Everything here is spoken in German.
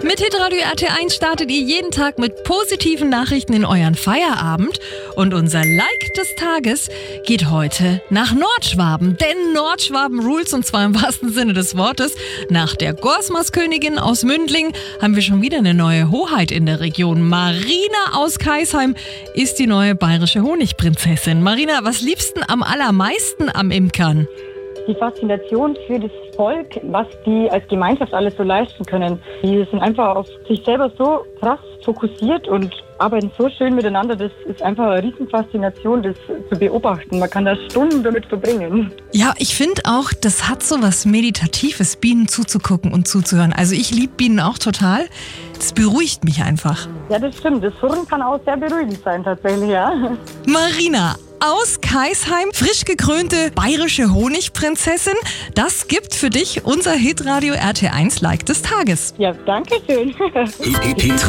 Mit Hitradio RT1 startet ihr jeden Tag mit positiven Nachrichten in euren Feierabend. Und unser Like des Tages geht heute nach Nordschwaben. Denn Nordschwaben rules, und zwar im wahrsten Sinne des Wortes. Nach der Gorsmas-Königin aus Mündling haben wir schon wieder eine neue Hoheit in der Region. Marina aus Kaisheim ist die neue bayerische Honigprinzessin. Marina, was liebst du am allermeisten am Imkern? Die Faszination für das Volk, was die als Gemeinschaft alles so leisten können. Die sind einfach auf sich selber so krass fokussiert und arbeiten so schön miteinander. Das ist einfach eine Riesenfaszination, das zu beobachten. Man kann da Stunden damit verbringen. Ja, ich finde auch, das hat so was Meditatives, Bienen zuzugucken und zuzuhören. Also ich liebe Bienen auch total. Das beruhigt mich einfach. Ja, das stimmt. Das Surren kann auch sehr beruhigend sein tatsächlich, ja. Marina aus Kaisheim, frisch gekrönte bayerische Honigprinzessin. Das gibt für dich unser Hitradio RT1 Like des Tages. Ja, danke schön.